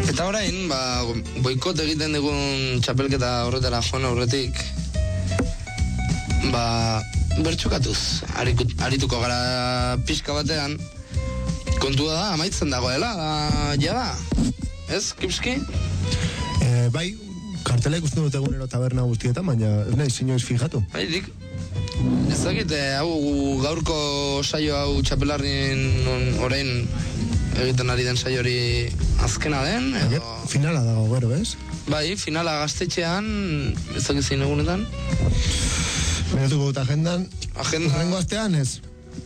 Eta orain, boikot egiten dugun txapelketa horretara joan aurretik, bertxokatuz, arituko gara pixka batean, kontua da, amaitzen dagoela, jada, ez, Kipski? Bai, kartela ikusten dut egunero taberna guztietan, baina ez nahi inoiz fijatu. Bai, ez dakit, hau gaurko saio hau txapelarrin orain egiten ari den saio hori azkena den, edo... Finala dago, gero, ez? Bai, finala Gaztetxean, ez dakit zein egunetan. Beratuko dut agendan, urrengo astean ez?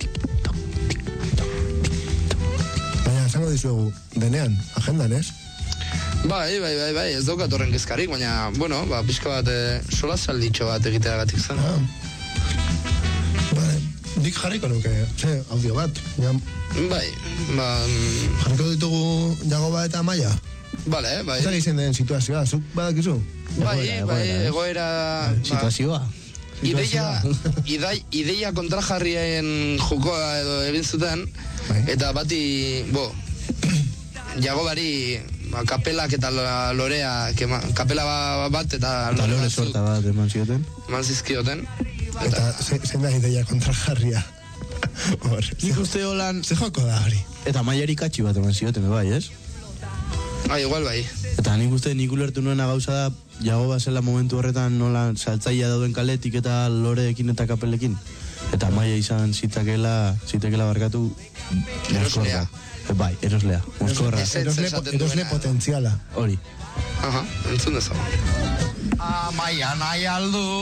Baina, esango dizuegu, denean, agendan, ez? Bai, ez daukat horren kezkarik, baina, bueno, pixka bat sola salditxo bat egiteagatik zen. Nik jarriko nuke, audio bat. Bai, jarriko ditugu Jagoba eta Amaia? Bai. Ez ari zen den situazioa, zuk badakizu? Bai, egoera... Situazioa? Ideia kontrajarrien jokoa edo egin zuten, eta bati, Jagobari kapelak eta lorea, kapela bat eta lore sorta bat eman zioten? Eman zizkioten. Eta zein da ideia kontrajarria? Nik uste holan... Ze joko da hori? Eta maiari katxi bat eman zioten, bai, ez? Igual bai. Eta nik uste nik ulertu nuena gauza da Jagoba zela momentu horretan nola saltzaia dauden kaletik eta loreekin eta kapelekin. Eta maia izan zitakela barkatu... Eroslea. Bai, eroslea. Moskorra. Erosle potentziala. Hori. Entzun dezago. Amaia nahi aldu